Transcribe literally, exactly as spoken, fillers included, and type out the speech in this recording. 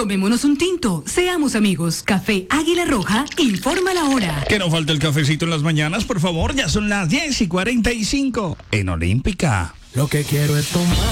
Tomémonos un tinto, seamos amigos. Café Águila Roja, informa la hora. Que no falte el cafecito en las mañanas, por favor. Ya son las diez y cuarenta y cinco en Olímpica. Lo que quiero es tomar.